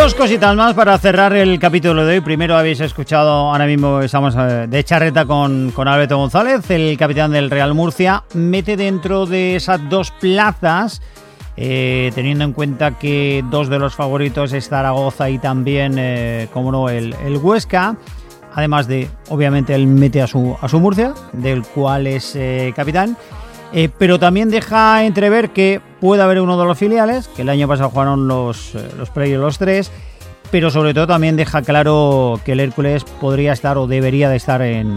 Dos cositas más para cerrar el capítulo de hoy. Primero, habéis escuchado, ahora mismo estamos de charreta con Alberto González, el capitán del Real Murcia. Mete dentro de esas dos plazas, teniendo en cuenta que dos de los favoritos es Zaragoza y también, como no, el Huesca. Además de, obviamente, él mete a su Murcia, del cual es capitán. Pero también deja entrever que puede haber uno de los filiales, que el año pasado jugaron los previos los tres, pero sobre todo también deja claro que el Hércules podría estar o debería de estar en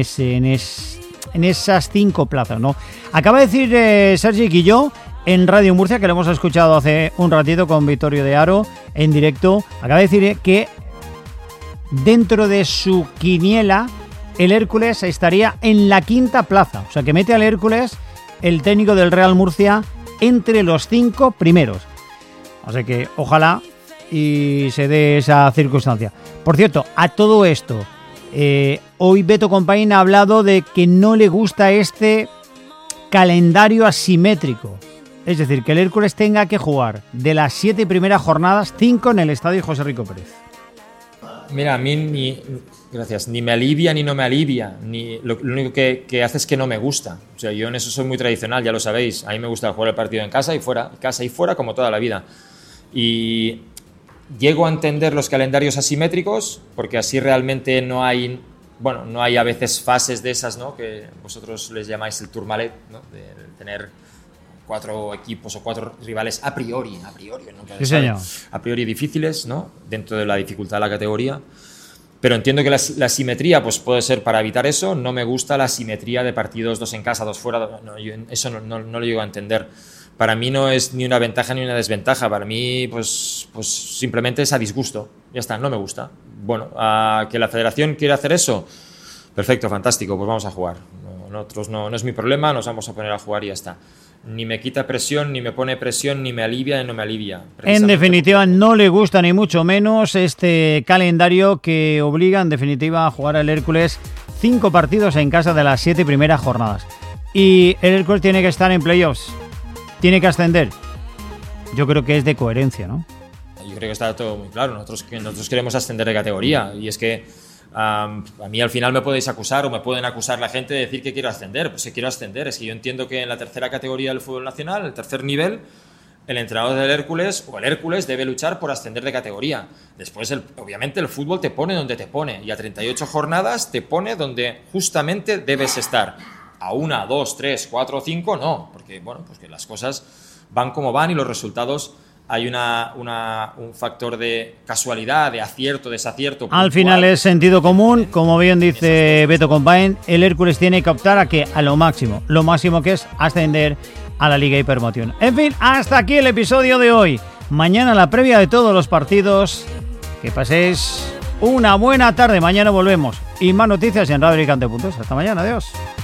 esas 5 plazas, ¿no? Acaba de decir Sergi Guilló en Radio Murcia, que lo hemos escuchado hace un ratito con Vittorio de Aro en directo, acaba de decir que dentro de su quiniela el Hércules estaría en la 5ª plaza, o sea que mete al Hércules, el técnico del Real Murcia, entre los 5 primeros. O sea que ojalá y se dé esa circunstancia. Por cierto, a todo esto, hoy Beto Compain ha hablado de que no le gusta este calendario asimétrico. Es decir, que el Hércules tenga que jugar de las 7 primeras jornadas, 5 en el estadio José Rico Pérez. Mira, a mí ni me alivia ni no me alivia. Lo único que hace es que no me gusta. O sea, yo en eso soy muy tradicional, ya lo sabéis. A mí me gusta jugar el partido en casa y fuera, como toda la vida. Y llego a entender los calendarios asimétricos, porque así realmente no hay a veces fases de esas, ¿no? Que vosotros les llamáis el tourmalet, ¿no? De tener 4 equipos o 4 rivales a priori, nunca se sabe, a priori difíciles, ¿no? Dentro de la dificultad de la categoría. Pero entiendo que la simetría pues puede ser para evitar eso. No me gusta la simetría de partidos 2 en casa, 2 fuera. No, yo eso no lo llego a entender. Para mí no es ni una ventaja ni una desventaja. Para mí pues simplemente es a disgusto. Ya está, no me gusta. Bueno, que la federación quiere hacer eso. Perfecto, fantástico, pues vamos a jugar. Nosotros no es mi problema, nos vamos a poner a jugar y ya está. Ni me quita presión, ni me pone presión, ni me alivia, ni no me alivia. En definitiva, no le gusta ni mucho menos este calendario que obliga, en definitiva, a jugar al Hércules 5 partidos en casa de las 7 primeras jornadas. Y el Hércules tiene que estar en playoffs, tiene que ascender. Yo creo que es de coherencia, ¿no? Yo creo que está todo muy claro. Nosotros queremos ascender de categoría y es que a mí al final me podéis acusar o me pueden acusar la gente de decir que quiero ascender. Pues si quiero ascender, es que yo entiendo que en la 3ª categoría del fútbol nacional, el 3er nivel, el entrenador del Hércules o el Hércules debe luchar por ascender de categoría. Después, obviamente, el fútbol te pone donde te pone y a 38 jornadas te pone donde justamente debes estar. A 1, 2, 3, 4, 5, no, porque pues que las cosas van como van y los resultados hay un factor de casualidad, de acierto, desacierto. Al final es sentido común, como bien dice Beto Compain, el Hércules tiene que optar a lo máximo que es ascender a la Liga Hypermotion. En fin, hasta aquí el episodio de hoy. Mañana la previa de todos los partidos. Que paséis una buena tarde. Mañana volvemos. Y más noticias en radioalicante.es. Hasta mañana, adiós.